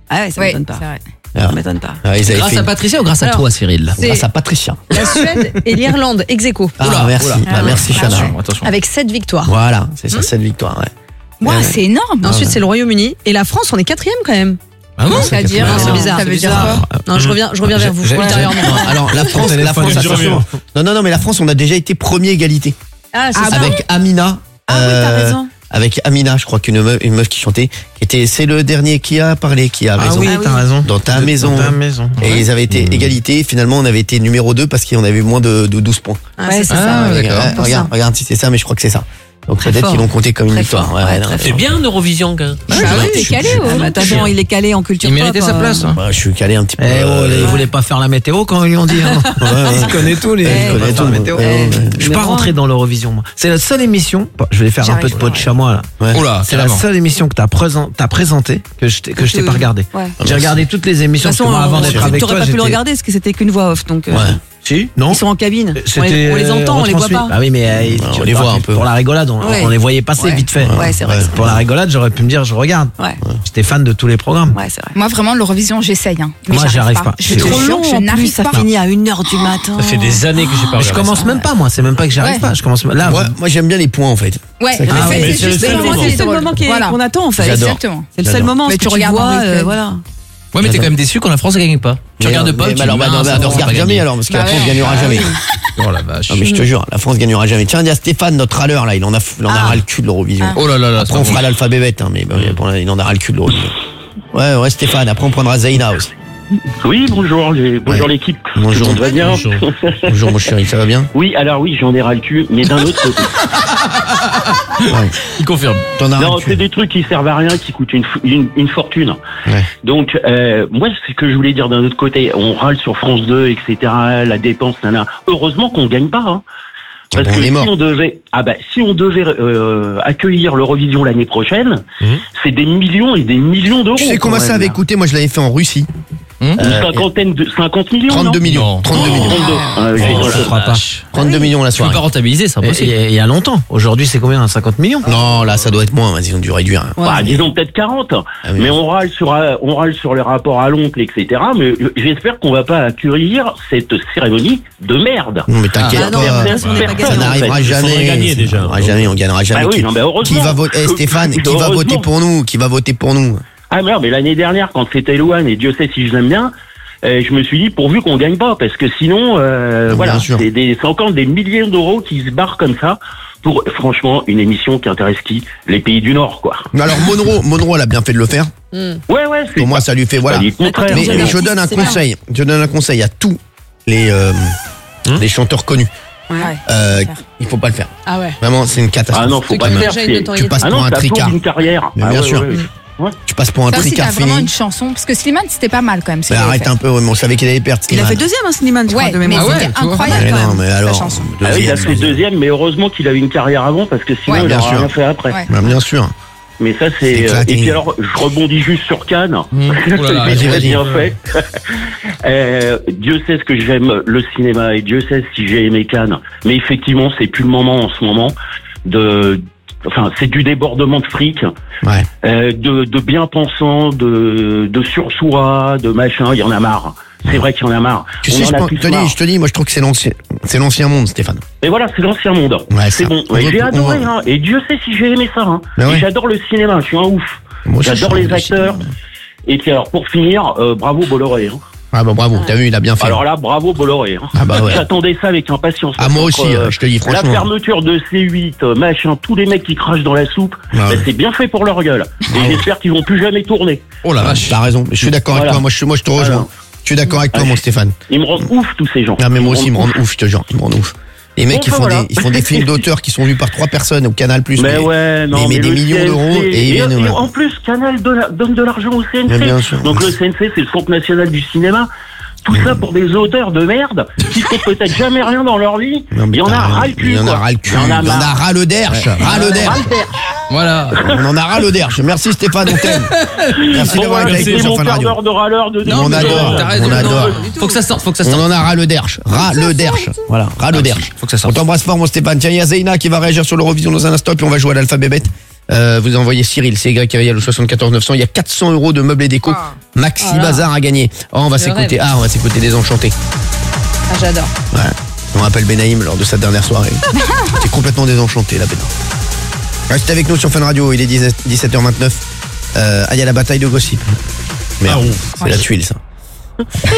Ah ouais, ça m'étonne pas. C'est vrai. Ça m'étonne pas. Grâce à Patricia ou grâce à toi, Cyril? Grâce à Patricia. La Suède et l'Irlande, ex-aequo. Merci. Merci, Chana. Attention. Avec 7 victoires. Voilà, c'est ça, cette victoire. Wow, c'est énorme. Ensuite, c'est le Royaume-Uni. Et la France, on est 4e quand même. Ah bon? C'est-à-dire, Non, c'est bizarre. ça veut c'est dire bizarre. quoi? Non, je reviens vers vous ultérieurement. Alors, la France, attention. Non, mais la France, on a déjà été premier égalité. Ah, c'est ça. Avec Amina. Ah oui, t'as raison. Avec Amina, je crois qu'une meuf qui chantait, c'est le dernier qui a parlé, qui a raison. Ah oui, t'as raison. Dans ta maison. Dans ta maison. Et ils avaient été égalité. Finalement, on avait été numéro 2 parce qu'on avait moins de 12 points. Ah, c'est ça. Regarde si c'est ça, mais je crois que c'est ça. Donc peut-être fort. qu'ils l'ont compté comme une Très victoire. fort. Ouais, Ouais, non, très C'est bien en Eurovision, quand même. Bah oui, t'es calé, Attends, il est calé en culture Il pop. méritait sa place. Hein. je suis calé un petit peu. Il voulait pas faire la météo quand ils lui ont dit. Il connaît tout, Je connais tout. la météo. Je suis pas rentré dans l'Eurovision, moi. C'est la seule émission. Je vais faire un peu de pot de chamois, là. Oh là, C'est la seule émission que t'as présentée que je t'ai pas regardée. Ouais. J'ai regardé toutes les De émissions toute parce que moi, façon, avant d'être avec t'aurais toi, pas pu le j'étais. regarder parce que c'était qu'une voix off. Donc, Si, non. ils sont en cabine. C'était On les entend, on les voit retransmis. pas. Ah oui, mais on les voit un peu. Pour la rigolade, on les voyait passer Ouais. vite fait. Ouais, c'est vrai. Pour la rigolade, j'aurais pu me dire, je regarde. Ouais, J'étais fan de tous les programmes. ouais, c'est vrai. Moi, vraiment, l'Eurovision, j'essaye. Hein. Mais Moi, j'y arrive pas. Je C'est te trop jure long que je en plus, n'arrive ça pas. finit à 1h du matin. Ça fait des années que j'ai pas Mais je regardé commence ça. même pas, moi. C'est même pas que j'y arrive Ouais. pas. Je commence là. Moi, j'aime bien les points en fait. Ouais, Ça, mais ah ouais, c'est c'est le juste seul le moment. moment, C'est le moment Voilà. qu'on attend en fait. J'adore. Exactement. C'est le seul J'adore. moment Mais où tu tu regardes vois, en replay. voilà. Ouais, mais t'es quand même déçu quand la France ne gagne pas. Tu regardes pas, tu dis, alors, mince, ne ça va regarde pas jamais gagner. alors, parce que la Bah France ouais. gagnera jamais. Oh la vache. Non, mais je te jure, la France gagnera jamais. Tiens, il y a Stéphane, notre râleur là, il en a ras le cul de l'Eurovision. Oh là là là. Après, on fera l'alphabet bête, hein, mais bon, il en a ras le cul de l'Eurovision. Ouais, Stéphane, après on prendra Zaina aussi. Oui, bonjour, bonjour l'équipe. Bonjour. Tout le monde va bien? Bonjour mon chéri, ça va bien? Oui, alors oui, j'en ai ras le cul, mais d'un autre côté. Il confirme. T'en as ras Non, le c'est cul. des trucs qui servent à rien, qui coûtent une fortune. Ouais. Donc, moi, c'est ce que je voulais dire d'un autre côté. On râle sur France 2, etc., la dépense, nana. Heureusement qu'on gagne pas, hein. Parce bon, que on est mort. si on devait accueillir l'Eurovision l'année prochaine, c'est des millions et des millions d'euros. Tu sais combien quand ça même. avait coûté? Moi je l'avais fait en Russie. Une 50 millions. 32 non millions. Non. 32 millions. 32. Je ne crois pas. 32 millions la Tu peux soirée. pas rentabiliser, c'est impossible. Il y a longtemps. Aujourd'hui, c'est combien? 50 millions? Non, là ça doit être moins, vas-y, on a dû réduire. Hein. Bah, disons peut-être 40, Ah oui. mais on râle sur les rapports à l'oncle, etc. Mais j'espère qu'on va pas accueillir cette cérémonie de merde. Non mais t'inquiète Ah non, pas, on n'est pas ça gagnant. n'arrivera jamais. gagner, déjà. Ça n'arrivera jamais, on gagnera jamais. Ah oui, non, mais heureusement. Qui va voter? Stéphane, qui va Heureusement. voter pour nous? Qui va voter pour nous? Ah merde, mais l'année dernière, quand c'était Louane, et Dieu sait si je l'aime bien, je me suis dit pourvu qu'on gagne pas, parce que sinon, voilà, bien sûr. c'est encore des milliers d'euros qui se barrent comme ça pour, franchement, une émission qui intéresse qui? Les pays du Nord, quoi. Alors Monroe, elle a bien fait de le faire. Ouais, c'est Pour moi, ça lui fait pas voilà. du contraire. Mais D'accord. je donne un C'est conseil. Je donne un conseil à tous les chanteurs connus. Ouais. Il faut pas le faire. Ah ouais. Vraiment, c'est une catastrophe. Ah non, faut Ceux pas qui le ont faire. déjà une c'est- notoriété. Tu passes Ah pour non, un ça plombe tricard. une carrière. Mais Ah bien ouais, sûr. ouais, ouais. Tu passes pour un Toi aussi, t'as tricard vraiment fini. une chanson. Parce que Slimane, c'était pas mal quand même. ce Mais qu'il avait arrête fait. un peu, on savait qu'il allait perdre. Il a fait Slimane. deuxième, Slimane, je crois, Ouais, de mais mémoire. c'était tu vois. incroyable Mais quand non, même, mais sa alors. chanson. Ah oui, il a fait deuxième. deuxième, mais heureusement qu'il a eu une carrière avant, parce que sinon, Ouais, il bien n'aurait sûr. rien fait après. Ouais. Bah, bien sûr. Mais ça, C'est c'est. éclaté. Et puis alors, je rebondis juste sur Cannes. Oh là là, C'est vas-y. bien fait. Dieu sait ce que j'aime le cinéma et Dieu sait si j'ai aimé Cannes. Mais effectivement, c'est plus le moment en ce moment de. Enfin, c'est du débordement de fric, Ouais. de bien-pensants, de sursoi, de machin. Il y en a marre. C'est vrai qu'il y en a marre. Tu On sais, en a tous marre. je te dis, moi je trouve que c'est l'ancien monde, Stéphane. Et voilà, c'est l'ancien monde. Ouais, c'est ça. bon. On Ouais, veut- j'ai on adoré, veut- hein. Et Dieu sait si j'ai aimé ça, hein. Ben ouais. Et j'adore le cinéma, je suis un ouf. Moi aussi, J'adore je les suis acteurs. cinéma. Et puis alors, pour finir, bravo Bolloré. Hein. Ah bah bravo, t'as vu, il a bien fait. Alors là, bravo Bolloré. Hein. Ah bah ouais. J'attendais ça avec impatience. Ah moi aussi, Entre, je te dis la franchement. fermeture de C8, machin, tous les mecs qui crachent dans la soupe, Ah ouais. c'est bien fait pour leur gueule. Et j'espère qu'ils vont plus jamais tourner. Oh la vache. T'as raison, je suis d'accord avec Voilà. toi, moi je te rejoins. Voilà. Je suis d'accord avec toi, Ah, mon je- Stéphane. Ils me rendent ouf, tous ces gens. Ah mais moi aussi, ils me rendent ouf. ouf, je te jure, ils me rendent ouf. Les mecs, Bon, voilà. ils font des films d'auteurs qui sont vus par 3 personnes au Canal+. Mais ouais, non, mais des le millions CNC, d'euros et ils viennent. et en plus, Canal donne de l'argent au CNC. Mais bien sûr. Donc le CNC, c'est le Centre National du Cinéma. Tout ça pour des auteurs de merde qui font peut-être jamais rien dans leur vie. Non, mais Il y en a t'as ras raison. le cul. Il y en a quoi. ras le cul. Il y en Il y a en a marre. ras le derche. Ras le derche. Voilà. On en a ras le derche. Merci Stéphane, on t'aime. Merci Bon, d'avoir voilà, été avec nous c'est sur mon Fun quart Radio. d'heure de râleur de On adore. T'as raison. On adore. non, Faut que ça sorte, faut que ça On sorte. en a ras le derche. Ras le derche. Voilà, ras le derche. Faut que ça On sorte. t'embrasse fort, mon Stéphane. Tiens, il y a Zaina qui va réagir sur l'Eurovision dans un instant, puis on va jouer à l'alphabet bête. Vous envoyez Cyril, c'est Y Kyriel au 74 900. Il y a 400 € de meubles et déco. Maxi Bazar à gagner. Oh, on va s'écouter. On va s'écouter Désenchanté. Ah, j'adore. Ouais. On rappelle Benaïm lors de sa dernière soirée. T'es complètement désenchanté là, Bénin. Reste avec nous sur Fun Radio. Il est 17h29. Il y a la bataille de gossip. Merde, c'est la tuile ça.